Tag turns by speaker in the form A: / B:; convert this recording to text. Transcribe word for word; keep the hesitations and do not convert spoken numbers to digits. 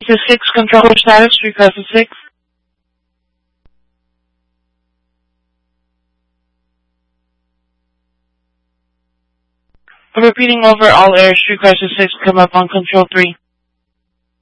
A: Crisis six, controller status, Street Crisis six. Repeating over, all air, Street Crisis six, come up on Control three.